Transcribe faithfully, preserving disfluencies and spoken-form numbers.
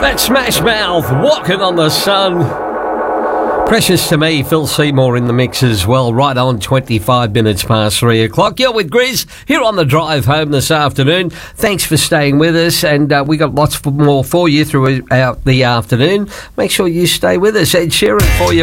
That Smash Mouth, Walking on the Sun. Precious to Me, Phil Seymour in the mix as well, right on twenty-five minutes past three o'clock. You're with Grizz here on the drive home this afternoon. Thanks for staying with us, and uh, we got lots more for you throughout the afternoon. Make sure you stay with us. Ed Sheeran for you.